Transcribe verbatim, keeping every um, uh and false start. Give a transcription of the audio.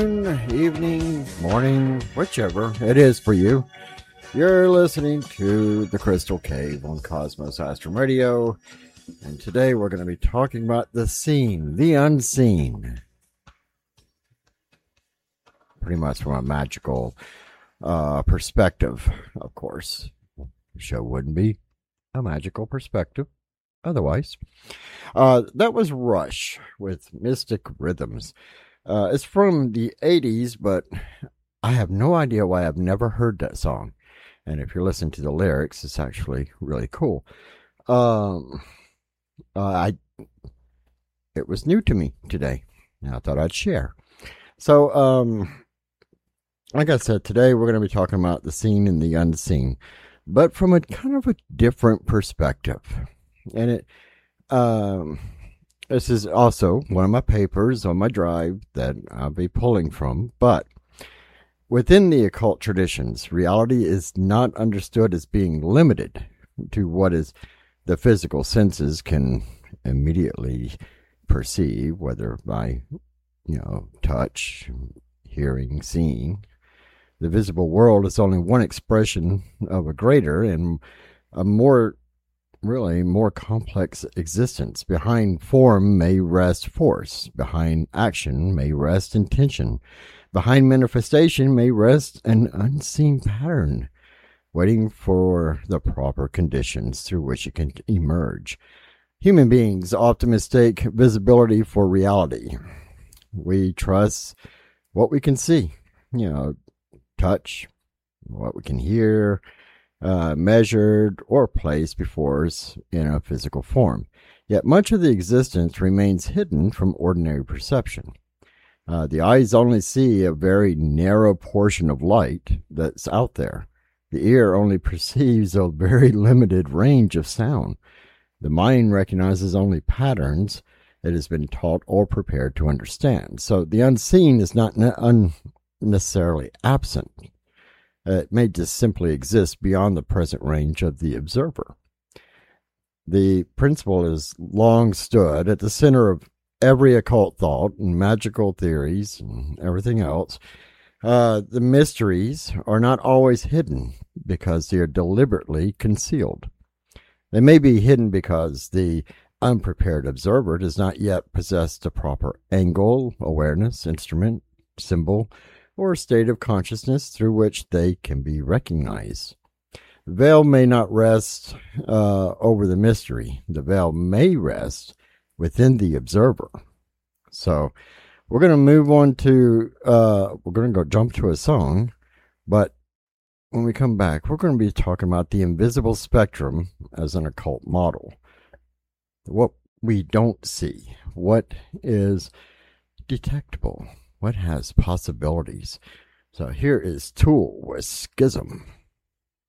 Evening, morning, whichever it is for you. You're listening to The Crystal Cave on Cosmos Astrum Radio, and today we're going to be talking about the seen, the unseen. Pretty much from a magical uh, perspective, of course. The show wouldn't be a magical perspective otherwise. Uh, that was Rush with Mystic Rhythms. Uh, it's from the eighties, but I have no idea why I've never heard that song. And if you're listening to the lyrics, it's actually really cool. Um, uh, I it was new to me today, and I thought I'd share. So, um, like I said, today we're going to be talking about the seen and the unseen, but from a kind of a different perspective. And it, um, this is also one of my papers on my drive that I'll be pulling from, but within the occult traditions, reality is not understood as being limited to what is the physical senses can immediately perceive, whether by, you know, touch, hearing, seeing. The visible world is only one expression of a greater and a more, really more complex existence. Behind form may rest force. Behind action may rest intention. Behind manifestation may rest an unseen pattern, waiting for the proper conditions through which it can emerge. Human beings often mistake visibility for reality. We trust what we can see, you know, touch, what we can hear, uh, measured or placed before us in a physical form. Yet much of the existence remains hidden from ordinary perception. Uh, the eyes only see a very narrow portion of light that's out there. The ear only perceives a very limited range of sound. The mind recognizes only patterns it has been taught or prepared to understand. So the unseen is not ne- unnecessarily absent. Uh, it may just simply exist beyond the present range of the observer. The principle has long stood at the center of every occult thought and magical theories and everything else. Uh, the mysteries are not always hidden because they are deliberately concealed. They may be hidden because the unprepared observer does not yet possess the proper angle, awareness, instrument, symbol, or state of consciousness through which they can be recognized. The veil may not rest uh, over the mystery. The veil may rest within the observer. So we're going to move on to, uh, we're going to go jump to a song, but when we come back, we're going to be talking about the invisible spectrum as an occult model. What we don't see, what is detectable, what has possibilities. So here is Tool with Schism.